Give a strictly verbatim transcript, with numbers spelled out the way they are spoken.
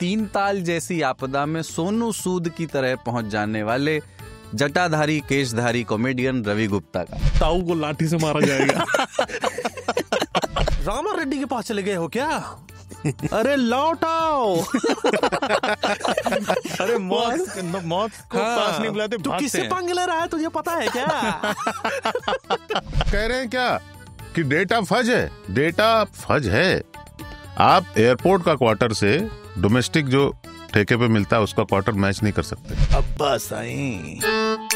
तीन ताल जैसी आपदा में सोनू सूद की तरह पहुंच जाने वाले जटाधारी केशधारी कॉमेडियन रवि गुप्ता का। ताऊ को लाठी से मारा जाएगा। रामा रेड्डी के पास चले गए हो क्या? अरे लौट आओ। अरे मौत मौत को हाँ, पास नहीं बुलाते, तू भागते किससे हैं। पंगे ले रहा है, तुझे पता है क्या? कह रहे हैं क्या कि डेटा फज है? डेटा फज है। आप एयरपोर्ट का क्वार्टर से डोमेस्टिक जो ठेके पे मिलता है उसका क्वार्टर मैच नहीं कर सकते। अब्बा साईं।